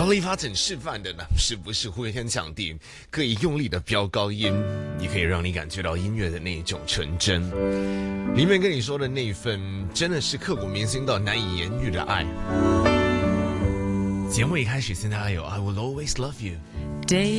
高丽发怎示范的呢？是不是呼天抢地，可以用力的飙高音，也可以让你感觉到音乐的那种纯真。里面跟你说的那一份，真的是刻骨铭心到难以言喻的爱。节目一开始，现在还有 I will always love you。